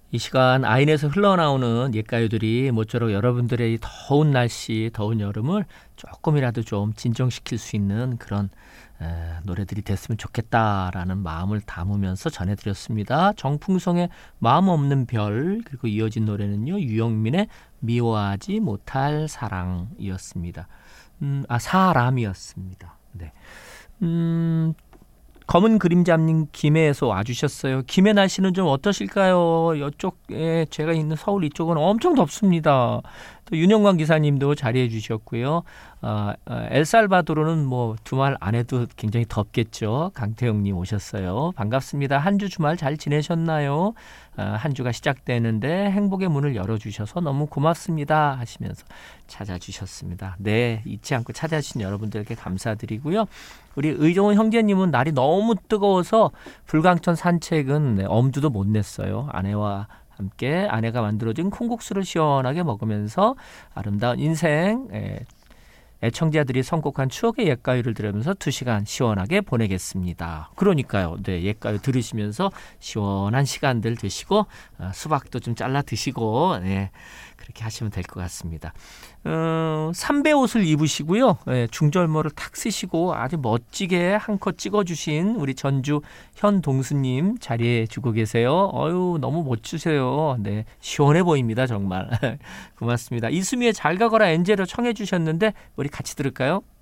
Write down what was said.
이 시간 아인에서 흘러나오는 옛가요들이 모쪼록 여러분들의 이 더운 날씨, 더운 여름을 조금이라도 좀 진정시킬 수 있는 그런 노래들이 됐으면 좋겠다라는 마음을 담으면서 전해드렸습니다. 정풍성의 마음 없는 별, 그리고 이어진 노래는요, 유영민의 미워하지 못할 사랑이었습니다. 사람이었습니다. 네. 검은 그림자님 김해에서 와주셨어요. 김해 날씨는 좀 어떠실까요? 이쪽에 제가 있는 서울 이쪽은 엄청 덥습니다. 또 윤영광 기사님도 자리해 주셨고요. 엘살바도르는 뭐 두말 안 해도 굉장히 덥겠죠. 강태영님 오셨어요. 반갑습니다. 한 주 주말 잘 지내셨나요? 한 주가 시작되는데 행복의 문을 열어주셔서 너무 고맙습니다 하시면서 찾아주셨습니다. 네, 잊지 않고 찾아주신 여러분들께 감사드리고요. 우리 의정훈 형제님은 날이 너무 뜨거워서 불광천 산책은 엄두도 못 냈어요. 아내와 함께 아내가 만들어준 콩국수를 시원하게 먹으면서 아름다운 인생, 애청자들이 선곡한 추억의 옛가요를 들으면서 2시간 시원하게 보내겠습니다. 그러니까요. 네, 옛가요 들으시면서 시원한 시간들 드시고 수박도 좀 잘라 드시고 그렇게 하시면 될 것 같습니다. 삼배 옷을 입으시고요. 중절모를 탁 쓰시고 아주 멋지게 한 컷 찍어주신 우리 전주 현동수님 자리해 주고 계세요. 너무 멋지세요. 네, 시원해 보입니다. 정말. 고맙습니다. 이수미의 잘 가거라 엔젤을 청해 주셨는데 우리 같이 들을까요?